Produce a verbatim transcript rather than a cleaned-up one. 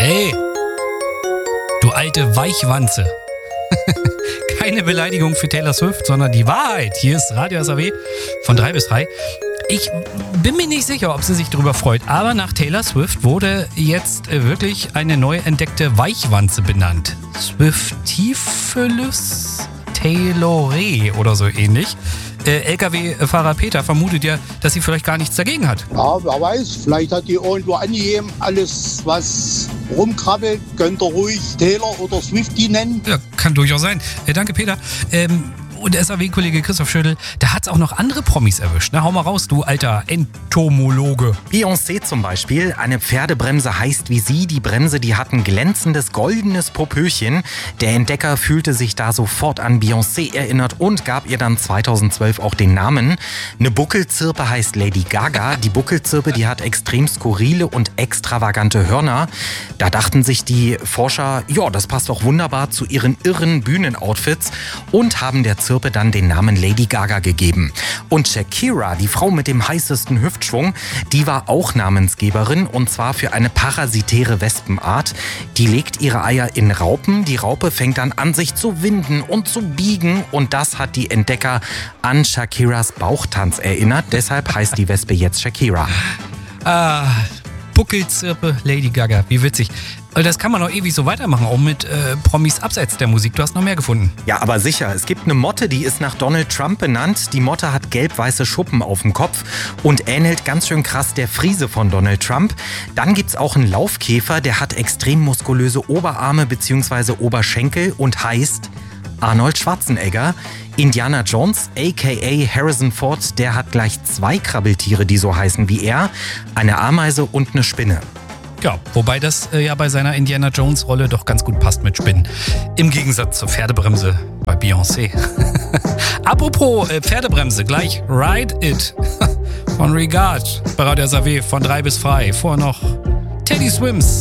Hey, du alte Weichwanze. Keine Beleidigung für Taylor Swift, sondern die Wahrheit. Hier ist Radio S A W von drei bis drei. Ich bin mir nicht sicher, ob sie sich darüber freut, aber nach Taylor Swift wurde jetzt wirklich eine neu entdeckte Weichwanze benannt. Swiftifelus taylori oder so ähnlich. Äh, L K W-Fahrer Peter vermutet ja, dass sie vielleicht gar nichts dagegen hat. Ja, wer weiß, vielleicht hat die irgendwo angegeben, alles was rumkrabbelt, könnt ihr ruhig Taylor oder Swiftie nennen. Ja, kann durchaus sein. Äh, danke, Peter. Ähm, und der S A W-Kollege Christoph Schüttel, da hat's auch noch andere Promis erwischt. Na, hau mal raus, du alter Entomologe. Beyoncé zum Beispiel. Eine Pferdebremse heißt wie sie. Die Bremse, die hat ein glänzendes, goldenes Popöchen. Der Entdecker fühlte sich da sofort an Beyoncé erinnert und gab ihr dann zweitausendzwölf auch den Namen. Eine Buckelzirpe heißt Lady Gaga. Die Buckelzirpe, die hat extrem skurrile und extravagante Hörner. Da dachten sich die Forscher, ja, das passt doch wunderbar zu ihren irren Bühnenoutfits und haben der Zirpe dann den Namen Lady Gaga gegeben. Und Shakira, die Frau mit dem heißesten Hüftschwung, die war auch Namensgeberin und zwar für eine parasitäre Wespenart. Die legt ihre Eier in Raupen. Die Raupe fängt dann an, sich zu winden und zu biegen und das hat die Entdecker an Shakiras Bauchtanz erinnert. Deshalb heißt die Wespe jetzt Shakira. Ah, Buckelzirpe, Lady Gaga, wie witzig. Das kann man noch ewig so weitermachen, auch mit äh, Promis abseits der Musik. Du hast noch mehr gefunden. Ja, aber sicher. Es gibt eine Motte, die ist nach Donald Trump benannt. Die Motte hat gelb-weiße Schuppen auf dem Kopf und ähnelt ganz schön krass der Friese von Donald Trump. Dann gibt's auch einen Laufkäfer, der hat extrem muskulöse Oberarme bzw. Oberschenkel und heißt Arnold Schwarzenegger. Indiana Jones, aka Harrison Ford, der hat gleich zwei Krabbeltiere, die so heißen wie er. Eine Ameise und eine Spinne. Ja, wobei das äh, ja bei seiner Indiana Jones-Rolle doch ganz gut passt mit Spinnen. Im Gegensatz zur Pferdebremse bei Beyoncé. Apropos äh, Pferdebremse, gleich Ride It von Regard bei Radio S A W von drei bis frei. Vor noch Teddy Swims.